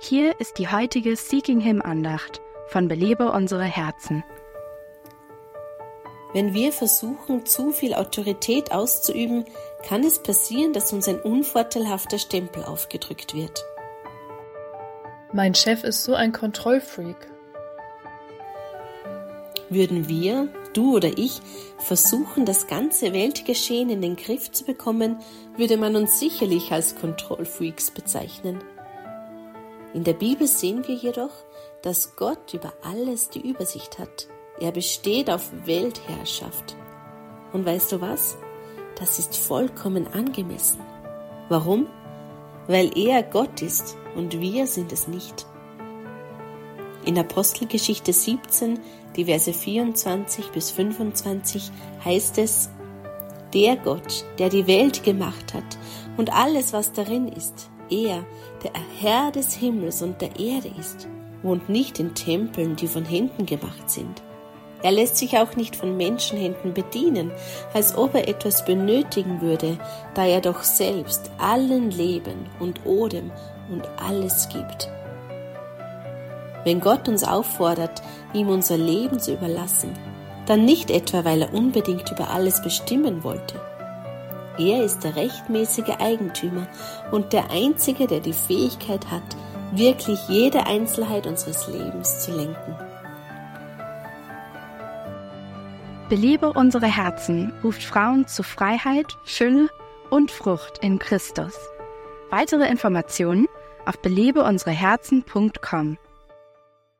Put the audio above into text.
Hier ist die heutige Seeking Him Andacht von Belebe unsere Herzen. Wenn wir versuchen, zu viel Autorität auszuüben, kann es passieren, dass uns ein unvorteilhafter Stempel aufgedrückt wird. Mein Chef ist so ein Kontrollfreak. Würden wir, du oder ich, versuchen, das ganze Weltgeschehen in den Griff zu bekommen, würde man uns sicherlich als Kontrollfreaks bezeichnen. In der Bibel sehen wir jedoch, dass Gott über alles die Übersicht hat. Er besteht auf Weltherrschaft. Und weißt du was? Das ist vollkommen angemessen. Warum? Weil er Gott ist und wir sind es nicht. In Apostelgeschichte 17, die Verse 24 bis 25 heißt es: Der Gott, der die Welt gemacht hat und alles, was darin ist, er, der Herr des Himmels und der Erde ist, wohnt nicht in Tempeln, die von Händen gemacht sind. Er lässt sich auch nicht von Menschenhänden bedienen, als ob er etwas benötigen würde, da er doch selbst allen Leben und Odem und alles gibt. Wenn Gott uns auffordert, ihm unser Leben zu überlassen, dann nicht etwa, weil er unbedingt über alles bestimmen wollte. Er ist der rechtmäßige Eigentümer und der Einzige, der die Fähigkeit hat, wirklich jede Einzelheit unseres Lebens zu lenken. Belebe unsere Herzen ruft Frauen zu Freiheit, Fülle und Frucht in Christus. Weitere Informationen auf belebeunsereherzen.com.